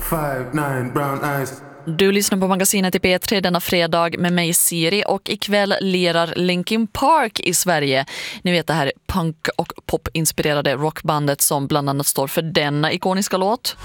5'9" brown eyes. Du lyssnar på magasinet i P3 denna fredag med mig Siri, och ikväll lirar Linkin Park i Sverige. Ni vet det här punk- och pop-inspirerade rockbandet som bland annat står för denna ikoniska låt.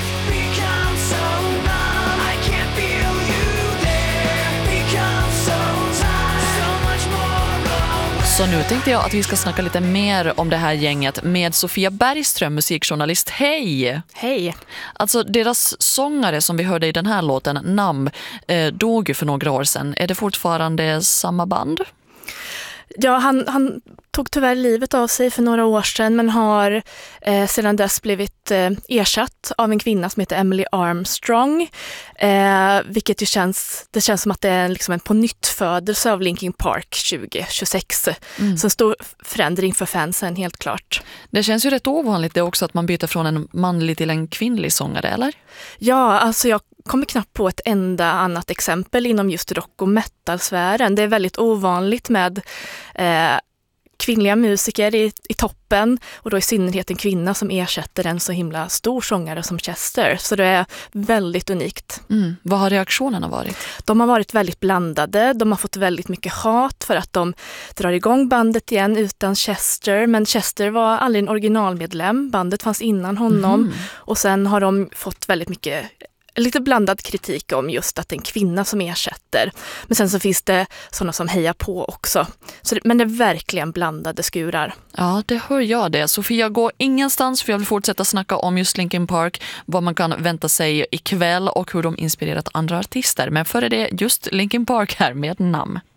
Så nu tänkte jag att vi ska snacka lite mer om det här gänget med Sofia Bergström, musikjournalist. Hej! Hej! Alltså deras sångare som vi hörde i den här låten, Nam, dog ju för några år sedan. Är det fortfarande samma band? Ja, han tog tyvärr livet av sig för några år sedan, men har sedan dess blivit ersatt av en kvinna som heter Emily Armstrong. Vilket ju känns som att det är liksom en pånyttfödelse av Linkin Park 2026. Så en stor förändring för fansen, helt klart. Det känns ju rätt ovanligt det också att man byter från en manlig till en kvinnlig sångare, eller? Ja, alltså jag kommer knappt på ett enda annat exempel inom just rock- och metal-sfären. Det är väldigt ovanligt med kvinnliga musiker i toppen, och då i synnerhet en kvinna som ersätter en så himla stor sångare som Chester. Så det är väldigt unikt. Vad har reaktionerna varit? De har varit väldigt blandade. De har fått väldigt mycket hat för att de drar igång bandet igen utan Chester. Men Chester var aldrig en originalmedlem. Bandet fanns innan honom. Och sen har de fått väldigt mycket lite blandad kritik om just att det är en kvinna som ersätter. Men sen så finns det sådana som hejar på också. Men det är verkligen blandade skurar. Ja, det hör jag det. Sofia, går ingenstans, för jag vill fortsätta snacka om just Linkin Park, vad man kan vänta sig ikväll och hur de inspirerat andra artister. Men före det, just Linkin Park här med Nam.